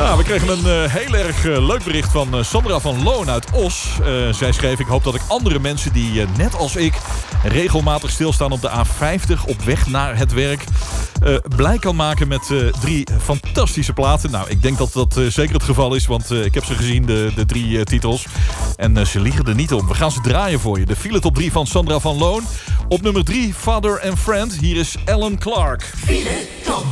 Ja, we kregen een heel erg leuk bericht van Sandra van Loon uit Os. Zij schreef: ik hoop dat ik andere mensen die net als ik regelmatig stilstaan op de A50 op weg naar het werk blij kan maken met 3 fantastische platen. Nou, ik denk dat dat zeker het geval is, want ik heb ze gezien, de 3 titels. En ze liegen er niet om. We gaan ze draaien voor je. De file top 3 van Sandra van Loon. Op nummer 3, Father and Friend. Hier is Alan Clark. File